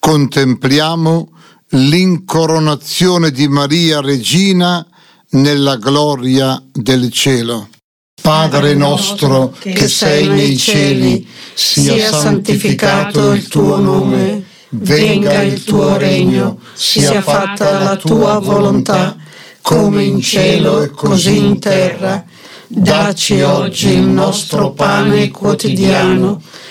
contempliamo l'incoronazione di Maria Regina nella gloria del cielo. Padre nostro che sei nei cieli, sia santificato il tuo nome, venga il tuo regno, sia fatta la tua volontà, come in cielo e così in terra. Dacci oggi il nostro pane quotidiano